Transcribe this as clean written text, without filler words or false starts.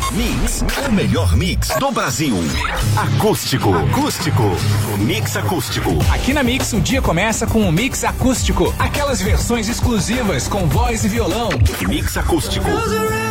Mix, o melhor mix do Brasil. Acústico. Mix acústico. Aqui na Mix o dia começa com o Mix acústico. Aquelas versões exclusivas com voz e violão. Mix acústico.